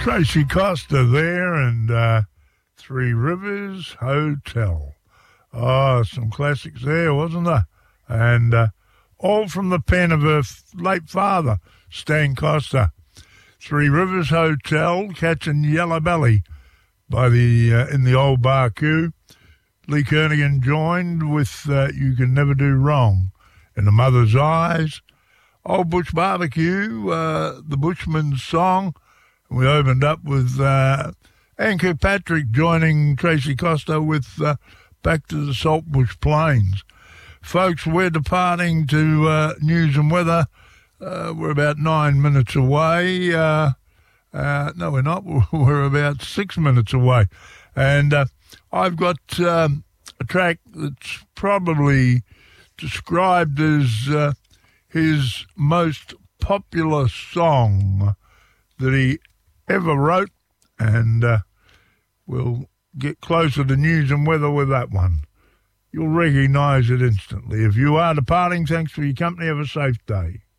Tracy Costa there and Three Rivers Hotel. Oh, some classics there, wasn't there? And all from the pen of her late father, Stan Costa. Three Rivers Hotel, Catching Yellow Belly by the in the old Barcoo. Lee Kernaghan joined with You Can Never Do Wrong. In the Mother's Eyes. Old Bush Barbecue, the Bushman's Song. We opened up with Ann Kirkpatrick joining Tracy Costa with Back to the Saltbush Plains. Folks, we're departing to news and weather. We're about 9 minutes away. No, we're not. We're about 6 minutes away. And I've got a track that's probably described as his most popular song that he ever wrote. And we'll get closer to news and weather with that one. You'll recognise it instantly. If you are departing, thanks for your company. Have a safe day.